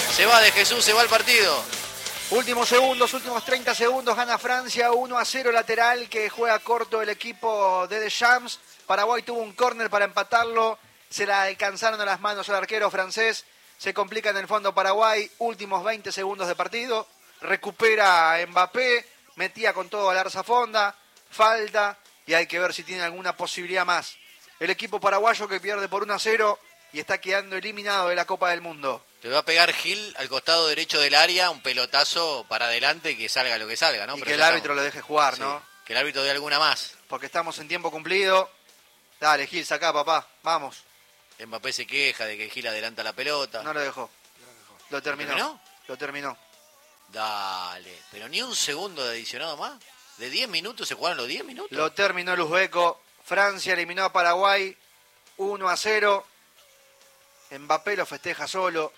Se va de Jesús, se va el partido. Últimos segundos, últimos 30 segundos, gana Francia 1-0 lateral que juega corto el equipo de Deschamps. Paraguay tuvo un córner para empatarlo, se la alcanzaron a las manos al arquero francés. Se complica en el fondo Paraguay, últimos 20 segundos de partido. Recupera Mbappé, metía con todo a Larza Fonda, falta y hay que ver si tiene alguna posibilidad más. El equipo paraguayo que pierde por 1-0 y está quedando eliminado de la Copa del Mundo. Le va a pegar Gil al costado derecho del área, un pelotazo para adelante que salga lo que salga, ¿no? Y Pero que el ya árbitro estamos. lo deje jugar, Sí, ¿no? que el árbitro dé alguna más. Porque estamos en tiempo cumplido. Dale, Gil, sacá, papá. Vamos. Mbappé se queja de que Gil adelanta la pelota. No lo dejó. Lo terminó. Lo terminó. Dale, pero ni un segundo de adicionado más. ¿De 10 minutos se jugaron los 10 minutos? Lo terminó el uzbeco. Francia eliminó a Paraguay 1-0. Mbappé lo festeja solo.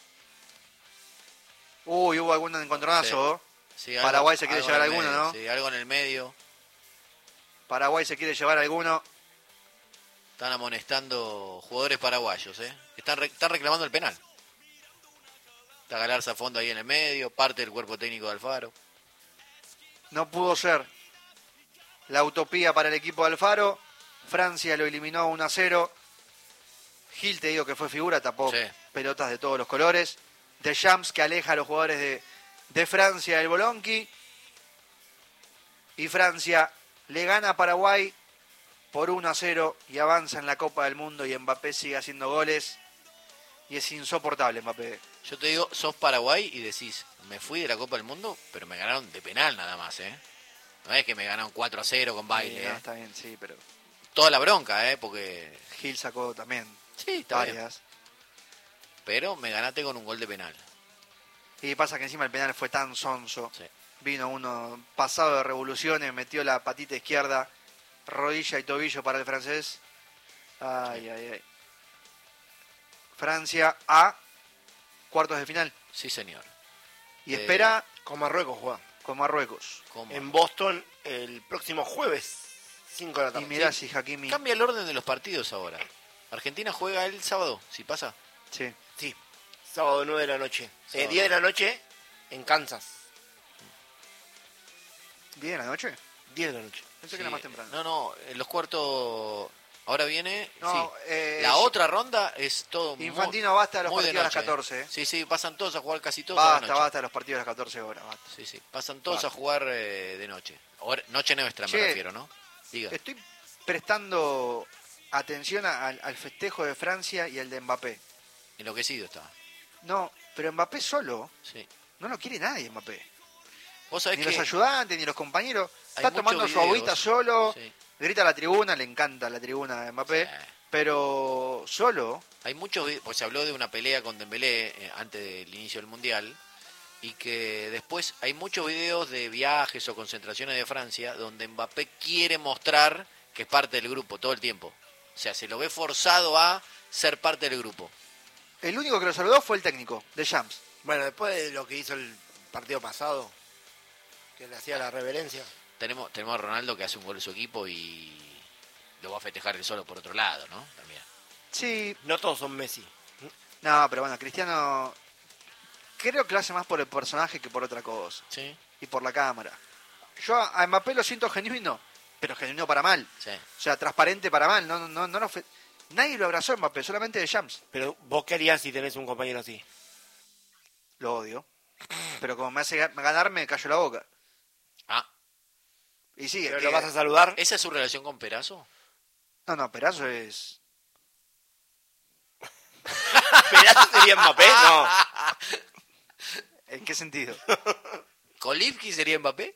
Uy, hubo algún encontronazo. Sí, Paraguay se quiere llevar en el alguno, medio, ¿no? Sí, algo en el medio. Paraguay se quiere llevar alguno. Están amonestando jugadores paraguayos, ¿eh? Están reclamando el penal. Está Galarza a fondo ahí en el medio, parte del cuerpo técnico de Alfaro. No pudo ser la utopía para el equipo de Alfaro. Francia lo eliminó 1-0. Gil, te digo que fue figura, tapó pelotas de todos los colores. Deschamps que aleja a los jugadores de Francia del Bolonqui. Y Francia le gana a Paraguay por 1-0 y avanza en la Copa del Mundo y Mbappé sigue haciendo goles. Y es insoportable Mbappé. Yo te digo, sos Paraguay y decís, me fui de la Copa del Mundo, pero me ganaron de penal nada más, ¿eh? No es que me ganaron 4-0 con baile, No, está bien, sí, pero toda la bronca, porque... Gil sacó también Sí, está varias. bien. Pero me ganaste con un gol de penal. Y pasa que encima el penal fue tan sonso. Sí. Vino uno pasado de revoluciones, metió la patita izquierda, rodilla y tobillo para el francés. Ay, ay, ay. Francia a cuartos de final. Sí, señor. Y espera Con Marruecos juega. con Marruecos. ¿Cómo? En Boston el próximo jueves, 5 de la Y tarde. mirá si Hakimi... Cambia el orden de los partidos ahora. Argentina juega el sábado, si pasa. Sí. Sí, sábado 9 de la noche. Sábado. 10 de la noche en Kansas. ¿10 de la noche? 10 de la noche. Pensé que era más temprano. No, en los cuartos... Ahora viene... No, sí. La otra ronda es todo Infantino basta a los muy de partidos a las noche, 14. Sí, sí, pasan todos a jugar casi todos a la Basta, noche. basta los partidos a las 14 horas. Basta. Sí, sí, pasan todos Basta. a jugar de noche. Noche nuestra me Che, refiero, ¿no? Diga. Estoy prestando atención al festejo de Francia y al de Mbappé. Enloquecido está. No, pero Mbappé solo, Sí. no lo quiere nadie Mbappé. Vos sabés Ni que los ayudantes, ni los compañeros. hay Está muchos tomando su videos. agüita solo, Sí. grita a la tribuna, le encanta la tribuna de Mbappé, Sí. pero solo, Hay muchos pues se habló de una pelea con Dembélé antes del inicio del Mundial y que después hay muchos videos de viajes o concentraciones de Francia donde Mbappé quiere mostrar que es parte del grupo todo el tiempo. O sea, se lo ve forzado a ser parte del grupo. el único que lo saludó fue el técnico, Deschamps. Bueno, después de lo que hizo el partido pasado, que le hacía la reverencia. Tenemos a Ronaldo que hace un gol de su equipo y lo va a festejar él solo por otro lado, ¿no? También. Sí, No todos son Messi. no, pero bueno, Cristiano creo que lo hace más por el personaje que por otra cosa. Sí, Y por la cámara. Yo a Mbappé lo siento genuino, pero genuino para mal. sí. O sea, transparente para mal. Nadie lo abrazó a Mbappé, solamente Deschamps. Pero vos qué harías si tenés un compañero así. Lo odio. Pero como me hace ganar, me cayó la boca. Ah, Y sí, ¿Pero que- lo vas a saludar? ¿esa es su relación con Perazo? No, Perazo es... ¿Perazo sería Mbappé? No. ¿En qué sentido? ¿Kolivki sería Mbappé?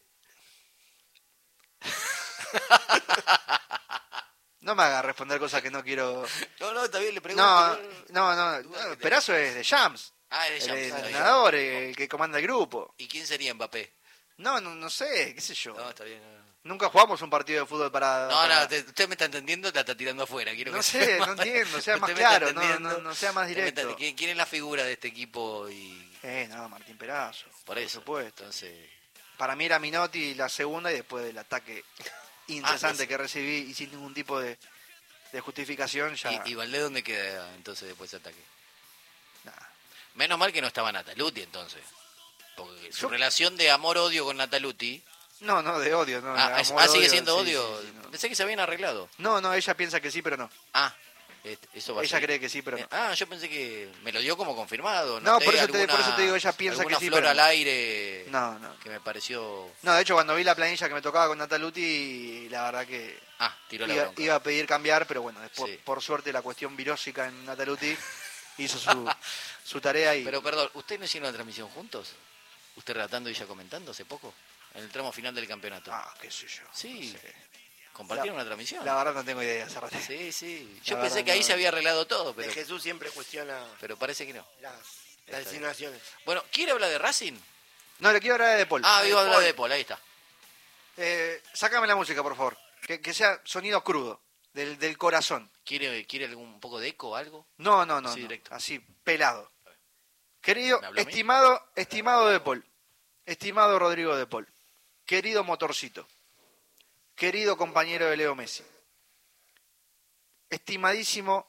No me haga responder cosas que no quiero... No, está bien, le pregunto. No, Perazo es Deschamps. Ah, es El de Champs. entrenador, el que comanda el grupo. ¿Y quién sería Mbappé? No sé, qué sé yo. No, está bien. Nunca jugamos un partido de fútbol para... Usted me está entendiendo, la está tirando afuera. Quiero No que sé, sepa. no entiendo, sea más Usted me está claro, entendiendo. no sea más directo. ¿Quién es la figura de este equipo? Martín Perazo. Por eso. supuesto. Entonces, Para mí era Minotti la segunda y después del ataque incesante ese. que recibí y sin ningún tipo de justificación ya... ¿Y Valdés dónde queda entonces después de ese ataque? Nada. Menos mal que no estaba Nataluti entonces. Porque su relación de amor-odio con Nataluti... No, de odio, no. Ah, de amor, sigue odio, siendo sí, odio. sí, no. Pensé que se habían arreglado. No, ella piensa que sí, pero no. Ah, eso va a Ella ser. cree que sí, pero no. Yo pensé que me lo dio como confirmado. No, Noté por eso te digo, ella piensa que sí, flor pero al no. aire No. que me pareció... No, de hecho, cuando vi la planilla que me tocaba con Nataluti, la verdad que tiró la bronca. iba a pedir cambiar, pero bueno, después, Sí. por suerte, la cuestión virósica en Nataluti hizo su tarea y... Pero perdón, ¿ustedes no hicieron la transmisión juntos? ¿Usted relatando y ella comentando hace poco? En el tramo final del campeonato. qué sé yo. Sí. No sé. ¿Compartieron una transmisión? La verdad no tengo idea, Zarate. Sí. La Yo verdad pensé que ahí no. se había arreglado todo, De pero Jesús siempre cuestiona pero parece que no. las bien. insinuaciones. Bueno, ¿quiere hablar de Racing? No, le quiero hablar de Paul. Iba a hablar de Paul, ahí está. Sácame la música, por favor. Que sea sonido crudo, del corazón. ¿Quiere un poco de eco o algo? No. Así No. directo. Así, pelado. Querido, ¿Me habló a mí? estimado de Paul. Estimado Rodrigo de Paul. Querido motorcito. Querido compañero de Leo Messi. Estimadísimo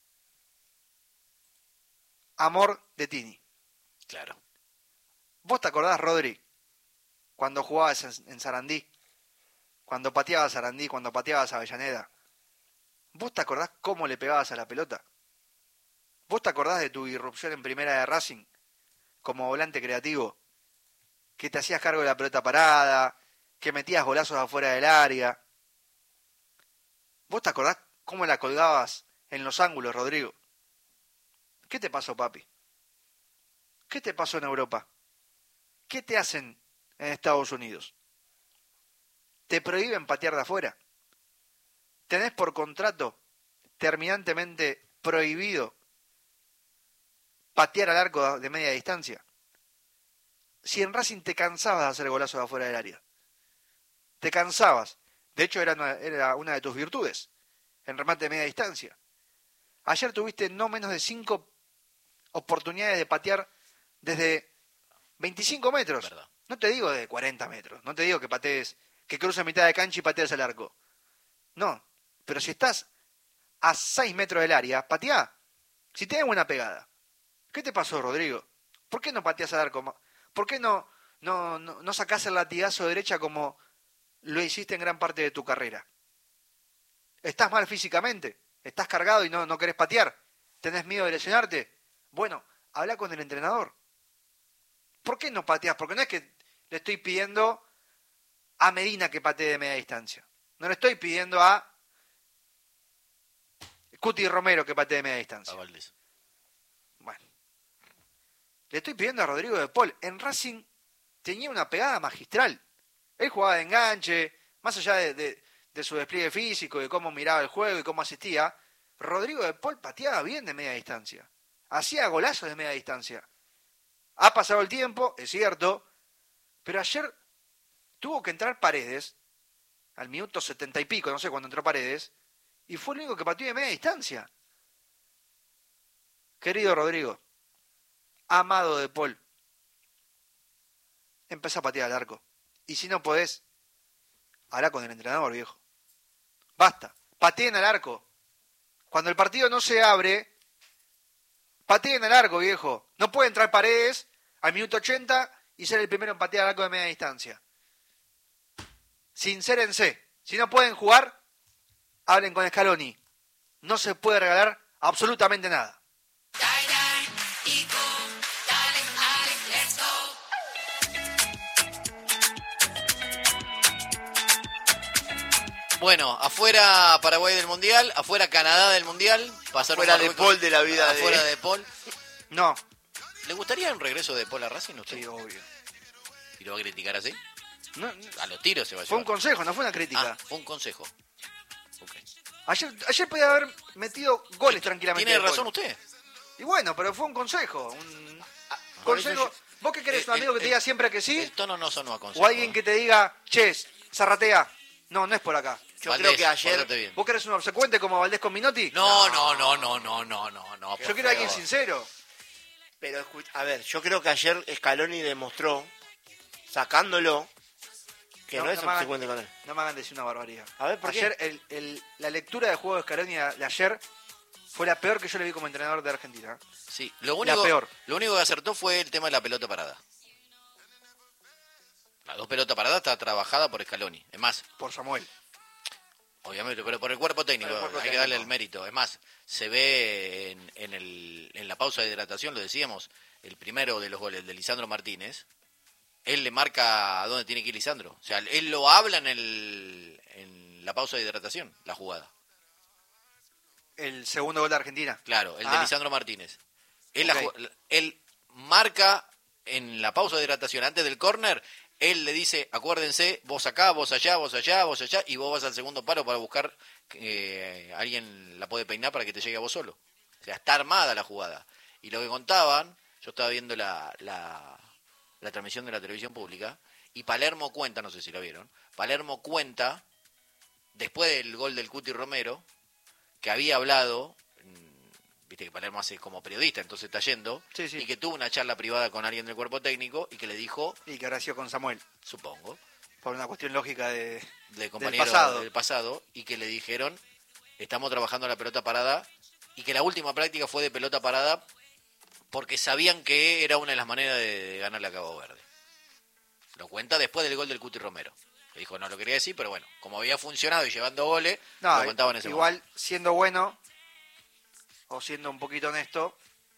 amor de Tini. Claro. ¿Vos te acordás, Rodri, cuando jugabas en Sarandí? Cuando pateabas a Sarandí, cuando pateabas a Avellaneda. ¿Vos te acordás cómo le pegabas a la pelota? ¿Vos te acordás de tu irrupción en primera de Racing como volante creativo? Que te hacías cargo de la pelota parada, que metías golazos afuera del área. ¿Vos te acordás cómo la colgabas en los ángulos, Rodrigo? ¿Qué te pasó, papi? ¿Qué te pasó en Europa? ¿Qué te hacen en Estados Unidos? ¿Te prohíben patear de afuera? ¿Tenés por contrato terminantemente prohibido patear al arco de media distancia? Si en Racing te cansabas de hacer golazos de afuera del área. Te cansabas. De hecho, era una de tus virtudes. En remate de media distancia. Ayer tuviste no menos de 5 oportunidades de patear desde 25 metros. Verdad. No te digo de 40 metros. No te digo que patees, que cruces mitad de cancha y patees al arco. No. Pero si estás a 6 metros del área, pateá. Si tenés buena pegada. ¿Qué te pasó, Rodrigo? ¿Por qué no pateás al arco? ¿Por qué no sacás el latigazo de derecha como lo hiciste en gran parte de tu carrera? ¿Estás mal físicamente? ¿Estás cargado y no querés patear? ¿Tenés miedo de lesionarte? Bueno, habla con el entrenador. ¿Por qué no pateás? Porque no es que le estoy pidiendo a Medina que patee de media distancia. No le estoy pidiendo a Cuti Romero que patee de media distancia. A Valdés. Bueno. Le estoy pidiendo a Rodrigo de Paul. En Racing tenía una pegada magistral. Él jugaba de enganche, más allá de su despliegue físico, de cómo miraba el juego y cómo asistía. Rodrigo de Paul pateaba bien de media distancia. Hacía golazos de media distancia. Ha pasado el tiempo, es cierto, pero ayer tuvo que entrar Paredes, al minuto 70 y pico, no sé cuándo entró Paredes, y fue el único que pateó de media distancia. Querido Rodrigo, amado de Paul, empezá a patear al arco. Y si no podés, habla con el entrenador, viejo. Basta, pateen al arco. Cuando el partido no se abre, pateen al arco, viejo. No puede entrar Paredes al minuto 80 y ser el primero en patear al arco de media distancia. Sincérense. Si no pueden jugar, hablen con Scaloni. No se puede regalar absolutamente nada. Bueno, afuera Paraguay del Mundial, afuera Canadá del Mundial. Pasaron Fuera de Marruecos, Paul de la vida afuera de Paul. No. ¿Le gustaría un regreso de Paul a Racing usted? Sí, obvio. ¿Y lo va a criticar así? No, A los tiros se va a fue un llevar. consejo, no fue una crítica. Fue un consejo. Ok. Ayer podía haber metido goles tranquilamente. Tiene de Paul. razón usted. Y bueno, pero fue un consejo. Un por eso consejo. ¿Vos qué querés? ¿Un amigo que te diga siempre que sí? El tono no sonó a consejo. ¿O alguien que te diga, che, zarratea? No, no es por acá. Yo Valdés, creo que ayer... pórtate bien. ¿Vos querés un obsecuente como Valdés con Minotti? No. Yo quiero a alguien sincero. Pero, a ver, yo creo que ayer Scaloni demostró, sacándolo, que no es me hagan- obsecuente con él. No me hagan decir una barbaridad. A ver, ¿por qué? ayer, la lectura de juego de Scaloni de ayer Fue la peor que yo le vi como entrenador de Argentina. Sí, peor. Lo único que acertó fue el tema de la pelota parada. Las 2 pelotas paradas está trabajada por Scaloni. Es más, Por Samuel. obviamente, pero por el cuerpo técnico, hay que darle el mérito. Es más, se ve en la pausa de hidratación, lo decíamos, el primero de los goles de Lisandro Martínez, él le marca a dónde tiene que ir Lisandro. O sea, él lo habla en la pausa de hidratación, la jugada. El segundo gol de Argentina. Claro, el de Lisandro Martínez. Él, Ok. él marca en la pausa de hidratación, antes del córner, él le dice, acuérdense, vos acá, vos allá, vos allá, vos allá, y vos vas al segundo palo para buscar, alguien la puede peinar para que te llegue a vos solo. O sea, está armada la jugada. Y lo que contaban, yo estaba viendo la transmisión de la televisión pública, y Palermo cuenta, no sé si lo vieron, Palermo cuenta, después del gol del Cuti Romero, que había hablado, viste que Palermo hace como periodista, entonces está yendo, Sí, sí. y que tuvo una charla privada con alguien del cuerpo técnico y que le dijo, Y que ahora sido con Samuel. supongo, Por una cuestión lógica de del compañero pasado. del pasado, y que le dijeron, estamos trabajando la pelota parada, y que la última práctica fue de pelota parada porque sabían que era una de las maneras de ganarle a Cabo Verde. Lo cuenta después del gol del Cuti Romero. Le dijo, no lo quería decir, pero bueno, como había funcionado y llevando goles, No, lo contaba en ese igual, momento. siendo bueno, o siendo un poquito honesto,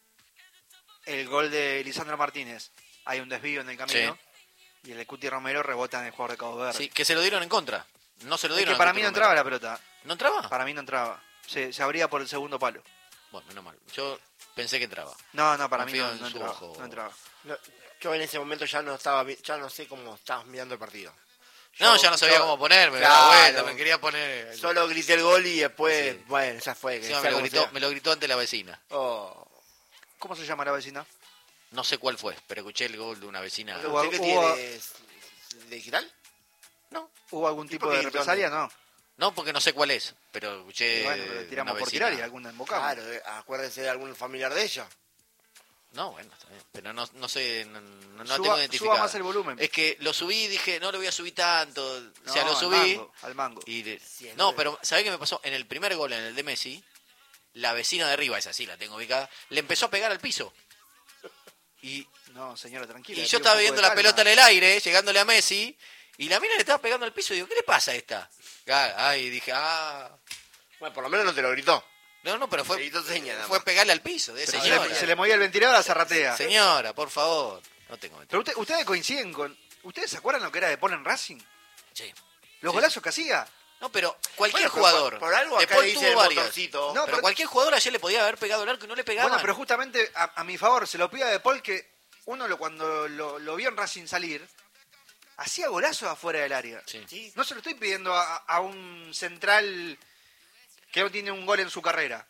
el gol de Lisandro Martínez, hay un desvío en el camino, y el de Cuti Romero rebota en el jugador de Cabo Verde. Sí, que se lo dieron en contra. No se lo Es dieron que a para Cuti mí no Romero. entraba la pelota. ¿No entraba? Para mí no entraba. Se abría por el segundo palo. Bueno, menos mal. Yo pensé que entraba. No, para mí Confío no en su entraba. ojo. No entraba. No, yo en ese momento ya no sé cómo estabas mirando el partido. No, Yo- ya no sabía yo- cómo ponerme, me Claro. daba vuelta, me quería poner... Solo grité el gol y después, Sí. bueno, ya fue. que Encima sea me como sea. lo gritó ante la vecina. Oh. ¿Cómo se llama la vecina? No sé cuál fue, pero escuché el gol de una vecina. Hubo- ¿Usted qué hubo- tienes? ¿Digital? No, ¿Hubo algún ¿Y tipo por de qué? represalia? No. no porque no sé cuál es, pero escuché Y bueno, pero una tiramos por vecina. tirar y alguna embocamos. Claro, acuérdese de algún familiar de ella. No, bueno, está bien, pero no sé, no Suba- tengo identificado. suba más el volumen. Es que lo subí y dije, no lo voy a subir tanto. O sea, No, lo al subí. mango, al mango. Sí, No, pero ¿sabés qué me pasó? En el primer gol, en el de Messi, la vecina de arriba, esa sí la tengo ubicada, le empezó a pegar al piso. Y No, señora, tranquila. yo pide un estaba poco de viendo la calma. pelota en el aire, llegándole a Messi, y la mina le estaba pegando al piso. Y digo, ¿qué le pasa a esta? Ay, dije, Bueno, por lo menos no te lo gritó. No, pero Se hizo seña, nada fue más. pegarle al piso. Pero Señora, se le movía el ventilador a Zarratea. señora, por favor. No tengo Pero ustedes coinciden con... ¿Ustedes se acuerdan lo que era de Paul en Racing? Sí. Los golazos que hacía. No, pero cualquier Bueno, pero jugador. por algo acá después le dice tuvo el varias. motorcito. No, pero cualquier jugador ayer le podía haber pegado el arco y no le pegaba. Bueno, pero justamente a mi favor, se lo pido a De Paul que uno cuando lo vio en Racing salir, hacía golazos afuera del área. Sí. Sí. No se lo estoy pidiendo a un central que no tiene un gol en su carrera.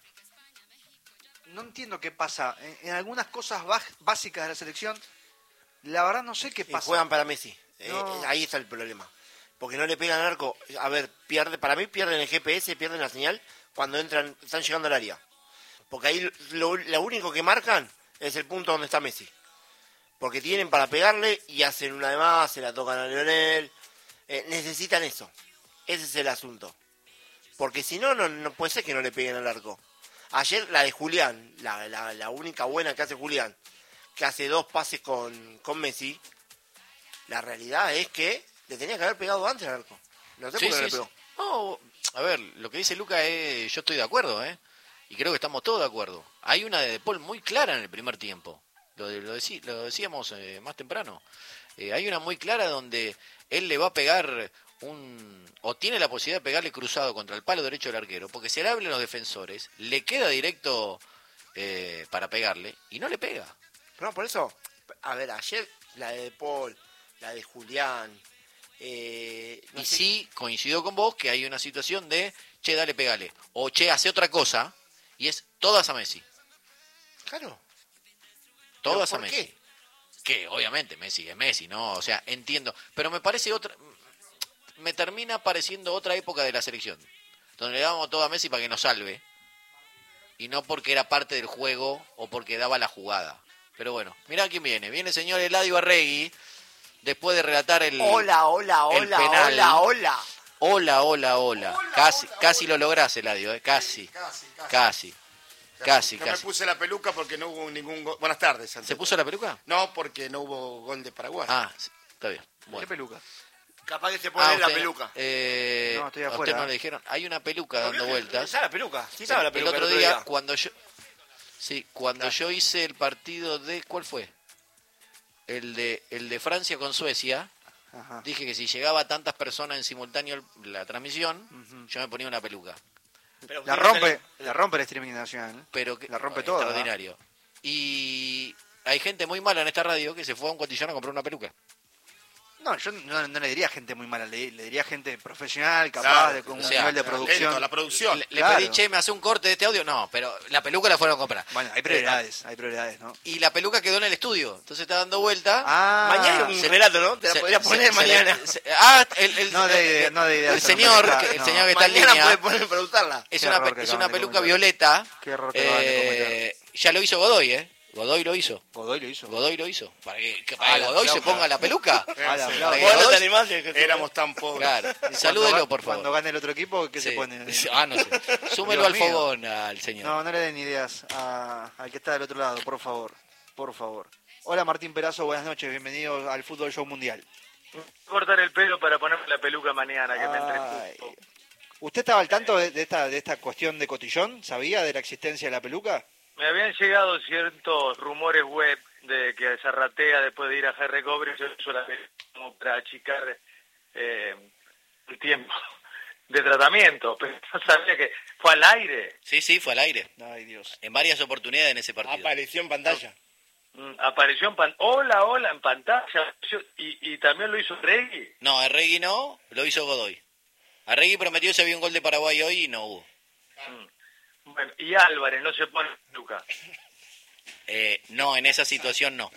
No entiendo qué pasa. En algunas cosas básicas de la selección, la verdad no sé qué Y pasa. juegan para Messi. No. Ahí está el problema. Porque no le pegan al arco. A ver, para mí pierden el GPS, pierden la señal cuando están llegando al área. Porque ahí lo único que marcan es el punto donde está Messi. Porque tienen para pegarle y hacen una de más, se la tocan a Lionel. Necesitan eso. Ese es el asunto. Porque si no, no puede ser que no le peguen al arco. Ayer la de Julián, la única buena que hace Julián, que hace 2 pases con Messi, la realidad es que le tenía que haber pegado antes al arco. No sé por qué no le pegó. No, a ver, lo que dice Luca es, yo estoy de acuerdo, y creo que estamos todos de acuerdo. Hay una de Paul muy clara en el primer tiempo, lo decíamos más temprano. Hay una muy clara donde él le va a pegar o tiene la posibilidad de pegarle cruzado contra el palo derecho del arquero, porque se le hablan los defensores, le queda directo para pegarle y no le pega. No, por eso, a ver, ayer la de Paul, la de Julián, no Y sé- sí, coincido con vos que hay una situación de, che, dale, pegale, o che, hace otra cosa, y es todas a Messi. Claro. Todas ¿Pero a por Messi. qué? Que obviamente Messi es Messi, ¿no? O sea, entiendo. Pero me parece me termina pareciendo otra época de la selección. Donde le damos todo a Messi para que nos salve. Y no porque era parte del juego o porque daba la jugada. Pero bueno, mirá quién viene. Viene el señor Eladio Arregui. Después de relatar el... Hola, el penal. hola. Hola. Casi lo lográs, Eladio, casi. Casi, No me casi. puse la peluca porque no hubo ningún gol. Buenas tardes, ante ¿Se puso todo. la peluca? No, porque no hubo gol de Paraguay. Ah, sí, está bien. ¿Qué Bueno. peluca? Capaz que se pone la usted- peluca. No, estoy a usted afuera. no le dijeron. Hay una peluca dando vueltas. ¿Está la peluca? Sí, estaba la El peluca otro día, cuando yo hice el partido de... ¿Cuál fue? El de Francia con Suecia. Ajá. Dije que si llegaba a tantas personas en simultáneo la transmisión, yo me ponía una peluca. Pero La rompe el streaming nacional. Pero que, La rompe toda. extraordinario. Y hay gente muy mala en esta radio que se fue a un cotillón a comprar una peluca. No, yo no le diría gente muy mala, le diría gente profesional, capaz, Claro, con un o sea, nivel de Atento producción. a la producción. Le Claro. pedí, che, ¿me hace un corte de este audio? No, pero la peluca la fueron a comprar. Bueno, hay prioridades, ¿no? Y la peluca quedó en el estudio. Entonces está dando vuelta. Mañana hay un relato, ¿no? Te la podría poner mañana. No de idea. el señor que está en Mañana línea puede preguntarla. es Qué una, error que es acaban una de peluca cometer. violeta. Qué error que acaban de cometer. Ya lo hizo Godoy, ¿eh? Godoy lo hizo. Godoy lo hizo. Godoy lo hizo. Para que la Godoy se flauta. ponga la peluca. Ah, la Sí. flauta. Para que Vos no te Godoy- animás, Jesús. Éramos tan pobres. Claro. Salúdelo, por Cuando favor. gane el otro equipo, ¿qué se Sí. pone? Ah, no sé. Súmelo Dios al mío. fogón al señor. No le den ideas al que está del otro lado, por favor. Por favor. Hola Martín Perazo, buenas noches, bienvenido al Fútbol Show Mundial. Cortar el pelo para ponerme la peluca mañana, que me Ay. entretuvo. ¿Usted estaba al tanto de esta cuestión de cotillón? ¿Sabía de la existencia de la peluca? Me habían llegado ciertos rumores web de que Zarratea, después de ir a GR Cobre, se hizo la peluca como para achicar el tiempo de tratamiento, pero no sabía que fue al aire. Sí, fue al aire. Ay, Dios. En varias oportunidades en ese partido. Apareció en pantalla. Apareció en hola en pantalla, y también lo hizo Regui. No, Arregui no, lo hizo Godoy. Arregui prometió que se había un gol de Paraguay hoy y no hubo. Bueno, y Álvarez no se pone peluca. No, en esa situación no.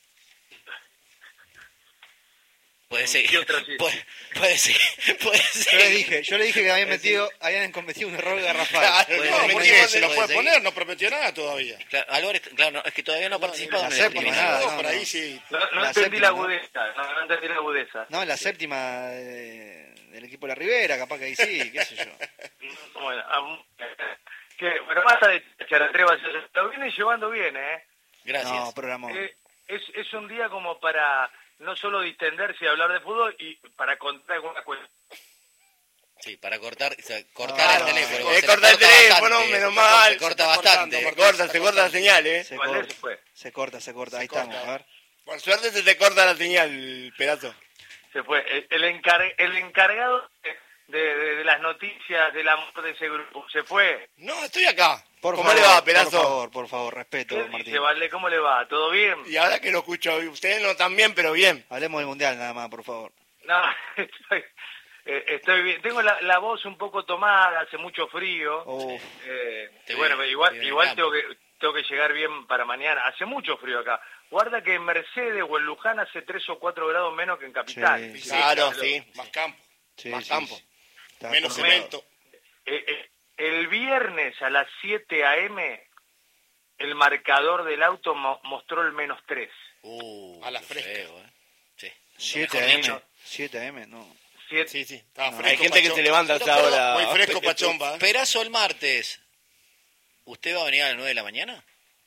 Puede ser. ¿Qué otra sí? Puede ser. Yo le dije que habían cometido un error garrafal. Puede No, ser. porque Puede se lo ser. puede poner, no prometió nada todavía. Claro, Álvarez, claro, no, es que todavía no ha participado la en el séptima, eliminatorio. nada, No, no, por no. ahí sí. No La entendí séptima, la ¿no? agudeza, no entendí la agudeza. No, la séptima del equipo de la Ribera, capaz que ahí sí, qué sé yo. Bueno, bueno, basta de charatreva, lo viene llevando bien, ¿eh? Gracias. No, programó. Es un día como para no solo distenderse y hablar de fútbol, y para contar alguna cuestión. Sí, para cortar Claro, el teléfono. Es Se corta el corta teléfono, bastante. menos mal. Se corta Se está bastante. cortando, se corta la señal, ¿eh? Se ¿Cuál es? corta, Fue. se corta, ahí estamos, a ver. Por suerte se te corta la señal, pedazo. Se fue. El encargado de las noticias del amor de ese grupo se fue. No, estoy acá. Por ¿Cómo favor, le va, pedazo? Por favor, respeto, ¿Qué Martín. dice, Vale? ¿Cómo le va? ¿Todo bien? Y ahora que lo escucho, ustedes no tan bien, pero bien. Hablemos del Mundial nada más, por favor. No, estoy bien. Tengo la voz un poco tomada, hace mucho frío. Uf. Y Te bueno, veo, igual, te veo en igual campo. tengo que llegar bien para mañana. Hace mucho frío acá. Guarda que en Mercedes o en Luján hace 3 o 4 grados menos que en Capital. Sí, Claro, pero, sí. Más campo, Sí, Más sí, campo. sí. Está menos por un lado. cemento. El viernes a las 7 a.m. el marcador del auto mostró el -3. A la qué fresca. feo, Sí. 7 Mejor AM, dicho. 7 AM, no. 7. Sí, sí. Estaba Hay fresco, gente que Pachón. se levanta a esa hora. Muy fresco, Pachomba. Perazo el martes. ¿Usted va a venir a las 9 de la mañana?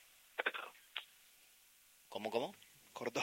¿Cómo? Cortó.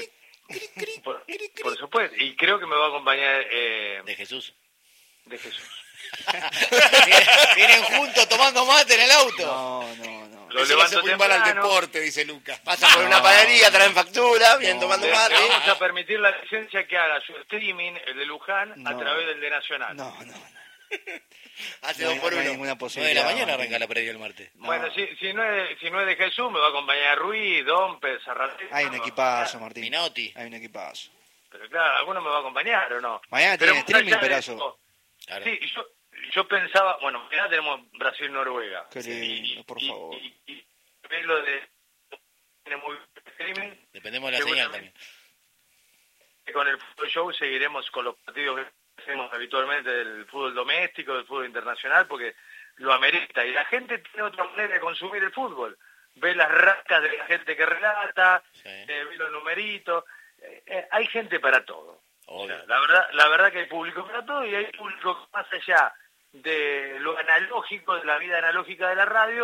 Por supuesto. Y creo que me va a acompañar De Jesús. de Jesús. Vienen juntos tomando mate en el auto. No. Lo Eso lo hace levanto muy mal al temprano. deporte, dice Lucas. Pasa por una panadería, traen factura, vienen tomando Le mate. vamos a permitir la licencia que haga su streaming, el de Luján, a No. través del de Nacional. No. Hace No dos por hay uno. ninguna 9 de posibilidad. la mañana Martín. arranca la previa el martes. No. Bueno, si no es de Jesús, me va a acompañar Ruiz, Dompe, Zarratea. Hay un equipazo, Martín. Minotti. Hay un equipazo. Pero claro, alguno me va a acompañar, ¿o no? Mañana Pero tiene más streaming, allá de Perazo. eso, Claro. Sí, yo pensaba, bueno, mañana tenemos Brasil-Noruega. Qué lindo, por favor. Y ves lo de... Tiene muy buen streaming. Dependemos de la señal también. Con el Fútbol Show seguiremos con los partidos que hacemos habitualmente del fútbol doméstico, del fútbol internacional, porque lo amerita. Y la gente tiene otra manera de consumir el fútbol. Ve las rascas de la gente que relata, Sí. ve los numeritos. Hay gente para todo. O Obvio. sea, la verdad que hay público para todo, y hay público más allá de lo analógico, de la vida analógica de la radio,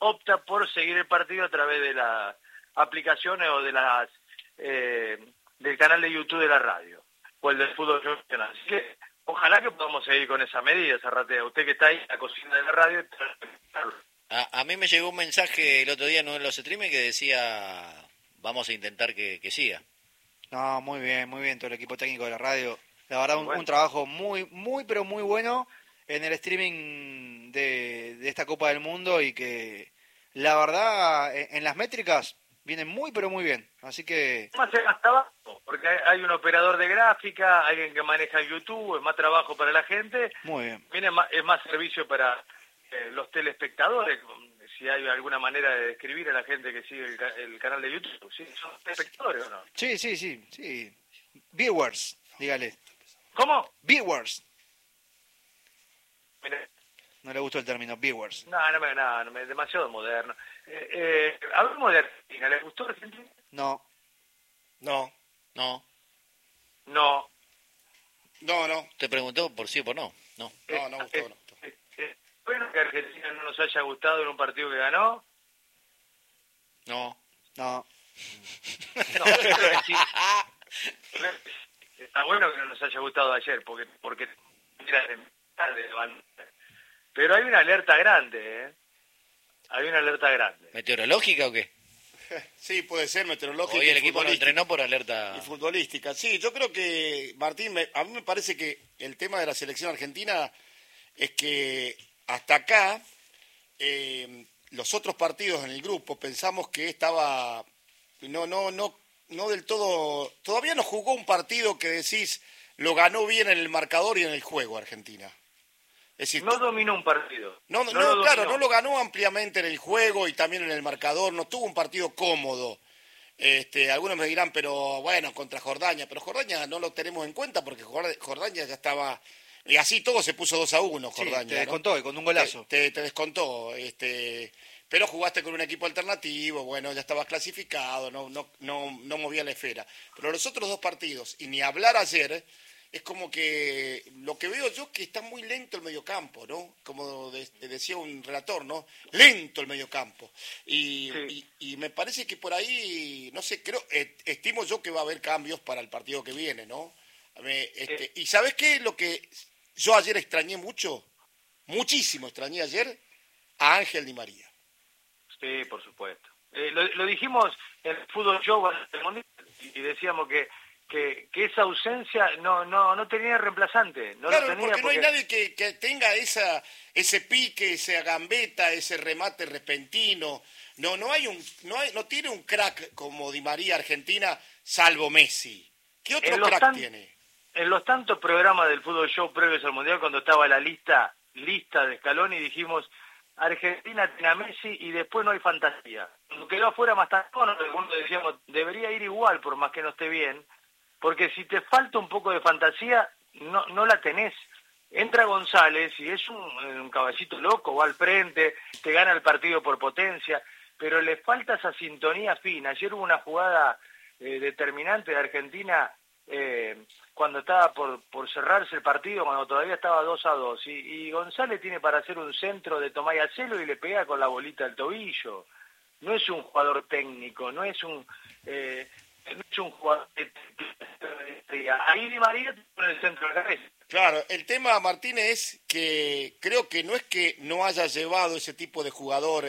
opta por seguir el partido a través de las aplicaciones o de las del canal de YouTube de la radio o el del fútbol profesional. Así que ojalá que podamos seguir con esa medida, Zarratea. Usted que está ahí en la cocina de la radio. A mí me llegó un mensaje el otro día en uno de los streaming que decía, vamos a intentar que siga. No, muy bien todo el equipo técnico de la radio. La verdad, Bueno. un trabajo muy, pero muy bueno en el streaming de esta Copa del Mundo y que, la verdad, en las métricas vienen muy, pero muy bien. Así que... Más trabajo, porque hay un operador de gráfica, alguien que maneja YouTube, es más trabajo para la gente. Muy bien. Es más servicio para los telespectadores, si hay alguna manera de describir a la gente que sigue el canal de YouTube. ¿Sí? ¿Son telespectadores o no? Sí. Viewers, dígale. ¿Cómo? Viewers. Mira, No le gustó el término viewers. no, es demasiado moderno. Hablamos de Argentina. ¿Le gustó Argentina? No. No, No, No. te preguntó por sí o por no. No. no gustó, no. Bueno, que Argentina no nos haya gustado en un partido que ganó. No. No. No, está bueno que no nos haya gustado ayer, porque era de levantar. Pero hay una alerta grande, ¿eh? Hay una alerta grande. ¿Meteorológica o qué? Sí, puede ser meteorológico. Hoy el equipo no entrenó por alerta. Y futbolística. Sí, yo creo que, Martín, a mí me parece que el tema de la selección argentina es que hasta acá, los otros partidos en el grupo, pensamos que estaba no del todo, todavía no jugó un partido que decís lo ganó bien en el marcador y en el juego Argentina. Es decir, No dominó un partido. no, lo claro, dominó. no lo ganó ampliamente en el juego y también en el marcador, no tuvo un partido cómodo. Algunos me dirán, pero bueno, contra Jordania, pero Jordania no lo tenemos en cuenta porque Jordania ya estaba, y así todo se puso 2-1 Jordania. Sí, te descontó y con un golazo. Te descontó, pero jugaste con un equipo alternativo, bueno, ya estabas clasificado, no movía la esfera. Pero los otros dos partidos, y ni hablar ayer, es como que lo que veo yo que está muy lento el mediocampo, ¿no? Como decía un relator, ¿no? Lento el mediocampo. Sí. Y me parece que por ahí, no sé, estimo yo que va a haber cambios para el partido que viene, ¿no? Y ¿sabes qué? Lo que yo ayer extrañé muchísimo extrañé ayer a Ángel Di María. Sí, por supuesto. Lo dijimos en el Fútbol Show del Mundial y decíamos que esa ausencia no tenía reemplazante. No Claro, lo tenía porque no hay nadie que tenga ese pique, esa gambeta, ese remate repentino. No tiene un crack como Di María Argentina, salvo Messi. ¿Qué otro crack tiene? En los tantos programas del Fútbol Show previos al Mundial, cuando estaba la lista de Scaloni, dijimos Argentina tiene a Messi y después no hay fantasía. Cuando quedó afuera Mastantuono, algunos decíamos, debería ir igual por más que no esté bien, porque si te falta un poco de fantasía, no la tenés. Entra González y es un caballito loco, va al frente, te gana el partido por potencia, pero le falta esa sintonía fina. Ayer hubo una jugada determinante de Argentina cuando estaba por cerrarse el partido, cuando todavía estaba 2-2, y González tiene para hacer un centro de Tomás Celo y le pega con la bolita del tobillo. No es un jugador técnico, no es un jugador ahí Di María en el centro de la cabeza. Claro, el tema, Martínez, es que creo que no es que no haya llevado ese tipo de jugador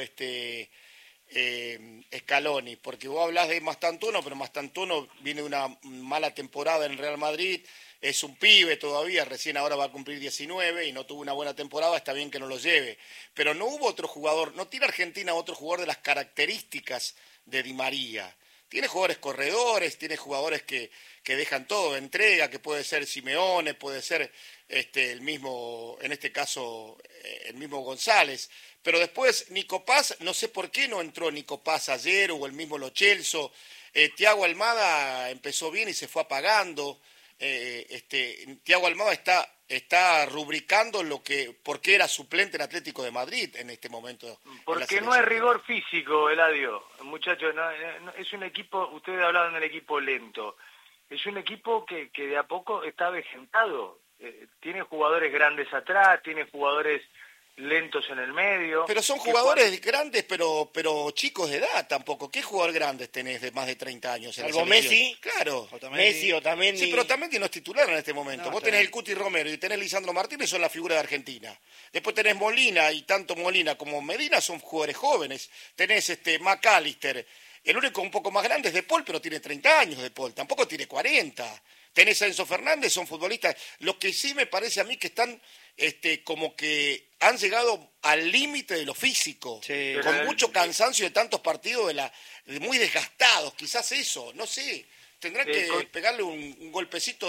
Scaloni, porque vos hablás de Mastantuono, pero Mastantuono viene de una mala temporada en el Real Madrid, es un pibe todavía, recién ahora va a cumplir 19 y no tuvo una buena temporada, está bien que no lo lleve, pero no hubo otro jugador, no tiene Argentina otro jugador de las características de Di María. Tiene jugadores corredores, tiene jugadores que dejan todo, entrega, que puede ser Simeone, puede ser el mismo, en este caso, el mismo González. Pero después Nico Paz, no sé por qué no entró Nico Paz ayer o el mismo Lo Celso. Thiago Almada empezó bien y se fue apagando. Thiago Almada está rubricando por qué era suplente en Atlético de Madrid en este momento. Porque no hay rigor físico, Eladio. Muchachos, es un equipo, ustedes hablaban del equipo lento. Es un equipo que de a poco está avejentado. Tiene jugadores grandes atrás, tiene jugadores lentos en el medio. Pero son que jugadores grandes, pero chicos de edad tampoco. ¿Qué jugador grandes tenés de más de 30 años en la Salvo selección? Messi. Claro. Messi o también. Sí, pero Otamendi no es titular en este momento. No, Vos está tenés bien. el Cuti Romero y tenés Lisandro Martínez, son la figura de Argentina. Después tenés Molina, y tanto Molina como Medina son jugadores jóvenes. Tenés McAllister. El único un poco más grande es De Paul, pero tiene 30 años De Paul, tampoco tiene 40. Tenés a Enzo Fernández, son futbolistas. Lo que sí me parece a mí que están como que han llegado al límite de lo físico, Sí. con mucho cansancio de tantos partidos muy desgastados, quizás eso, no sé. Tendrán que pegarle un golpecito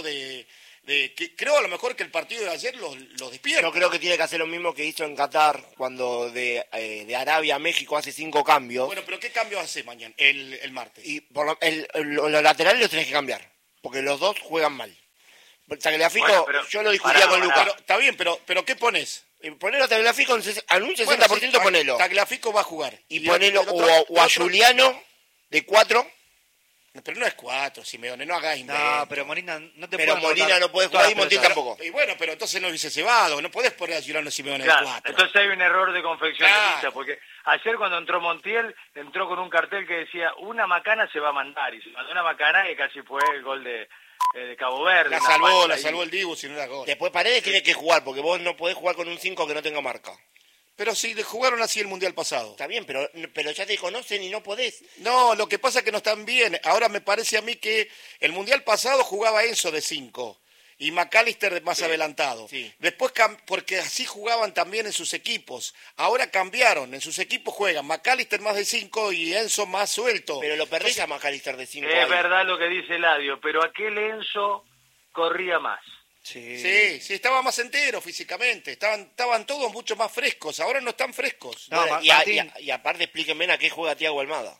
que creo a lo mejor que el partido de ayer los despierta. Yo creo que tiene que hacer lo mismo que hizo en Qatar, cuando de Arabia a México hace 5 cambios. Bueno, pero ¿qué cambios hace mañana, el martes? Y los laterales los tenés que cambiar, porque los dos juegan mal. Tagliafico, Bueno, pero yo lo discutía pará, con pará. Lucas. Pero, está bien, pero ¿qué pones? Ponelo a Tagliafico en un 60% Bueno, sí, ponelo. Tagliafico va a jugar. Y ponelo el otro- o a Juliano de 4. Pero no es 4, Simeone, no hagas invento. No, pero Molina no te Pero puede Molina rotar no puede todas jugar y las Montiel pelotas. tampoco. Y bueno, pero entonces no hubiese cebado. No podés poner a Giuliano Simeone de Claro, 4. entonces hay un error de confección de Claro. lista, porque ayer cuando entró Montiel, entró con un cartel que decía, una macana se va a mandar, y se mandó una macana y casi fue el gol de Cabo Verde. La una salvó, falta la ahí. salvó el Dibu, si no era gol. Después Paredes tiene que jugar, porque vos no podés jugar con un 5 que no tenga marca. Pero si jugaron así el Mundial pasado. Está bien, pero ya te conocen y no podés. No, lo que pasa es que no están bien. Ahora me parece a mí que el Mundial pasado jugaba Enzo de 5 y McAllister más adelantado. Sí. Después, porque así jugaban también en sus equipos. Ahora cambiaron, en sus equipos juegan McAllister más de 5 y Enzo más suelto. Pero lo perdés a McAllister de 5 Es verdad lo que dice Eladio, pero aquel Enzo corría más. Sí, estaba más entero físicamente. Estaban todos mucho más frescos. Ahora no están frescos. No, Bueno, Martín. y aparte explíquenme a qué juega Thiago Almada.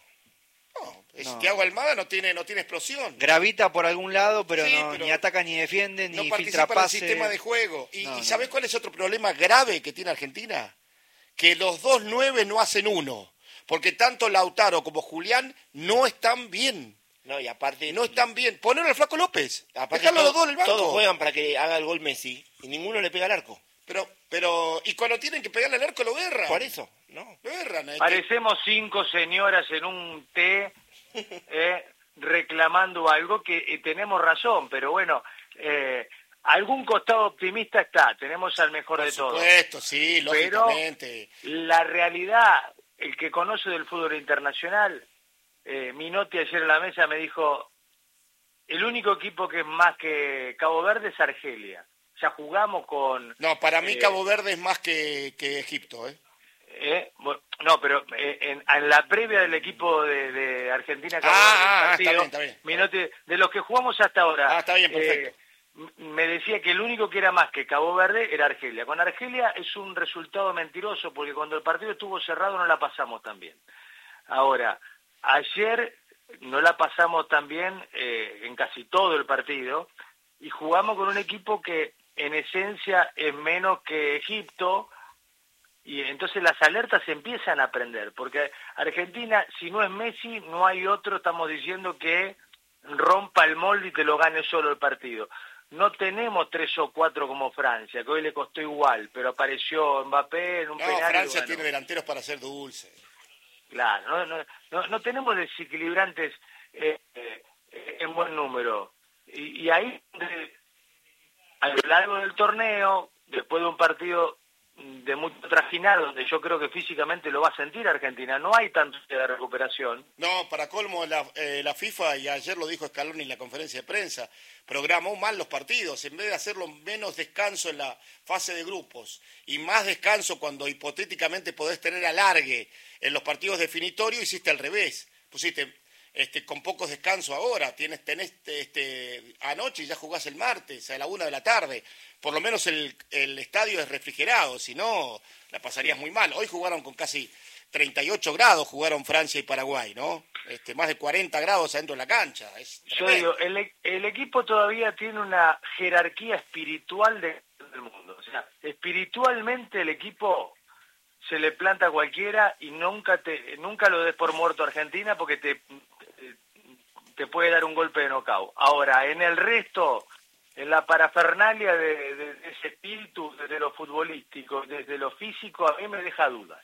No, Thiago Almada no tiene explosión. Gravita por algún lado, pero, Sí, no, pero ni ataca ni defiende, No ni participa filtra en el pase. sistema de juego. No, ¿Y sabés cuál es otro problema grave que tiene Argentina? Que los 2 9 no hacen uno. Porque tanto Lautaro como Julián no están bien. No, y aparte... No están bien. Ponelo al Flaco López. Aparte Dejarlo a los dos en el banco. todos juegan para que haga el gol Messi y ninguno le pega al arco. Pero, y cuando tienen que pegarle al arco lo erran. Por eso, ¿no? Lo erran. Parecemos 5 señoras en un té reclamando algo que tenemos razón, pero bueno, algún costado optimista está, tenemos al mejor Por de todos. supuesto, sí, Pero lógicamente. la realidad, el que conoce del fútbol internacional, Minotti ayer en la mesa me dijo, el único equipo que es más que Cabo Verde es Argelia. Ya jugamos con... No, para mí Cabo Verde es más que Egipto, ¿eh? No, pero en la previa del equipo de Argentina Cabo Verde, el partido, está bien. Minotti, de los que jugamos hasta ahora, Está bien, perfecto. me decía que el único que era más que Cabo Verde era Argelia. Con Argelia es un resultado mentiroso porque cuando el partido estuvo cerrado no la pasamos tan bien. Ahora, ayer no la pasamos tan bien en casi todo el partido y jugamos con un equipo que en esencia es menos que Egipto. Y entonces las alertas se empiezan a prender, porque Argentina, si no es Messi, no hay otro, estamos diciendo, que rompa el molde y te lo gane solo el partido. No tenemos 3 o 4 como Francia, que hoy le costó igual, pero apareció Mbappé en un penal. No, y Francia ganó. tiene delanteros para ser dulce. Claro, no tenemos desequilibrantes en buen número. Y ahí, a lo largo del torneo, después de un partido de mucho trajinar, donde yo creo que físicamente lo va a sentir Argentina, no hay tanto de recuperación. No, para colmo la FIFA, y ayer lo dijo Scaloni en la conferencia de prensa, programó mal los partidos, en vez de hacerlo menos descanso en la fase de grupos y más descanso cuando hipotéticamente podés tener alargue en los partidos definitorios, hiciste al revés, pusiste con pocos descansos ahora, tenés anoche y ya jugás el martes a la 1 de la tarde, por lo menos el estadio es refrigerado, si no la pasarías muy mal. Hoy jugaron con casi 38 grados, jugaron Francia y Paraguay, ¿no? Más de 40 grados adentro de la cancha. Yo digo, el equipo todavía tiene una jerarquía espiritual del mundo. O sea, espiritualmente el equipo se le planta a cualquiera y nunca lo des por muerto a Argentina porque te puede dar un golpe de knockout. Ahora, en el resto, en la parafernalia de ese espíritu, desde lo futbolístico, desde lo físico, a mí me deja dudas.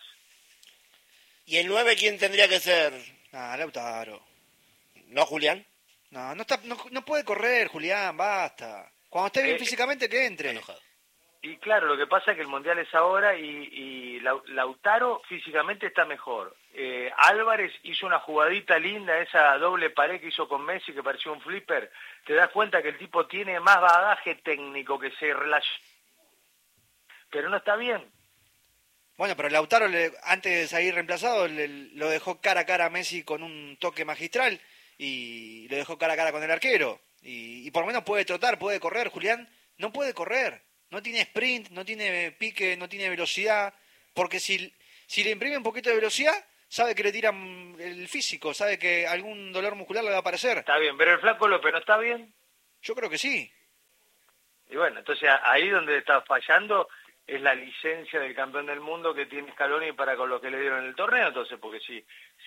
¿Y el 9 quién tendría que ser? Lautaro. ¿No, Julián? No puede correr, Julián, basta. Cuando esté bien físicamente, que entre. Enojado. Y claro, lo que pasa es que el Mundial es ahora y Lautaro físicamente está mejor. Álvarez hizo una jugadita linda, esa doble pared que hizo con Messi que pareció un flipper. Te das cuenta que el tipo tiene más bagaje técnico que se relaciona. Pero no está bien. Bueno, pero Lautaro, antes de salir reemplazado, lo dejó cara a cara a Messi con un toque magistral y lo dejó cara a cara con el arquero. Y por lo menos puede trotar, puede correr. Julián no puede correr. No tiene sprint, no tiene pique, no tiene velocidad. Porque si le imprime un poquito de velocidad, sabe que le tiran el físico, sabe que algún dolor muscular le va a aparecer. Está bien, pero el Flaco López no está bien. Yo creo que sí. Y bueno, entonces ahí donde está fallando es la licencia del campeón del mundo que tiene Scaloni para con lo que le dieron en el torneo. Entonces, porque si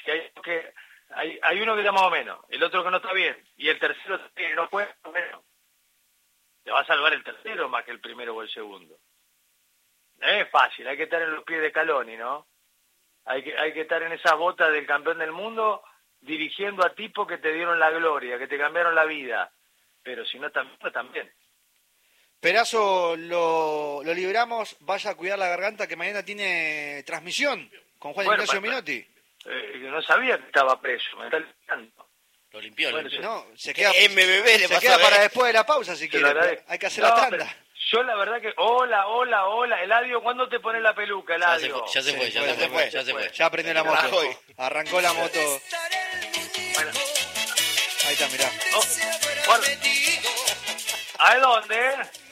hay uno que está más o menos, el otro que no está bien, y el tercero que no juega menos, te va a salvar el tercero más que el primero o el segundo. No es fácil, hay que estar en los pies de Scaloni, ¿no? Hay que estar en esas botas del campeón del mundo dirigiendo a tipos que te dieron la gloria, que te cambiaron la vida. Pero si no también. Perazo, lo liberamos, vaya a cuidar la garganta que mañana tiene transmisión con Juan Ignacio Minotti. No sabía que estaba preso, me está olvidando. Lo limpió, Bueno, No, se queda, MBB le se pasó queda a ver. para después de la pausa si Te lo quiere. agradezco. Hay que hacer No, la pero tanda. yo la verdad que... Hola, Eladio, ¿cuándo te pones la peluca, Eladio? Ya se fue. Ya prendió la moto. Rajoy. Arrancó la moto. Bueno, Ahí está, mirá. ¿a dónde?